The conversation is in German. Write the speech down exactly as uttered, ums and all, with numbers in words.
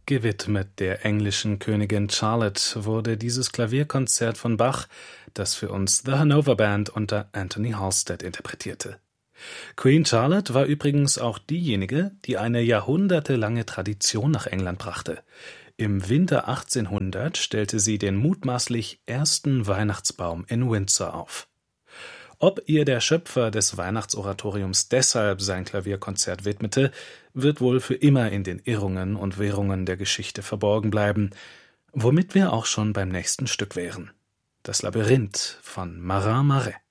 Gewidmet der englischen Königin Charlotte wurde dieses Klavierkonzert von Bach, das für uns The Hanover Band unter Anthony Halstead interpretierte. Queen Charlotte war übrigens auch diejenige, die eine jahrhundertelange Tradition nach England brachte. Im Winter achtzehnhundert stellte sie den mutmaßlich ersten Weihnachtsbaum in Windsor auf. Ob ihr der Schöpfer des Weihnachtsoratoriums deshalb sein Klavierkonzert widmete, wird wohl für immer in den Irrungen und Wirrungen der Geschichte verborgen bleiben, womit wir auch schon beim nächsten Stück wären. Das Labyrinth von Marin Marais.